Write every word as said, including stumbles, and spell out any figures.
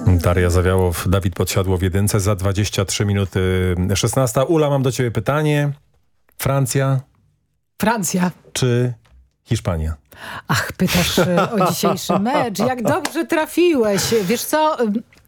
Daria Zawiałow, Dawid Podsiadło w jedynce za dwadzieścia trzy minuty szesnasta. Ula, mam do ciebie pytanie. Francja Francja. czy Hiszpania? Ach, pytasz e, o dzisiejszy mecz. Jak dobrze trafiłeś. Wiesz co,